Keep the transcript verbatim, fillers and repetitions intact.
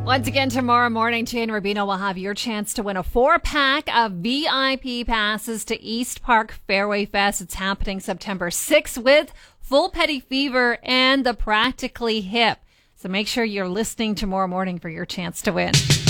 Once again, tomorrow morning, Jane Rubino will have your chance to win a four-pack of V I P passes to East Park Fairway Fest. It's happening September sixth with Full Petty Fever and the Practically Hip. So make sure you're listening tomorrow morning for your chance to win.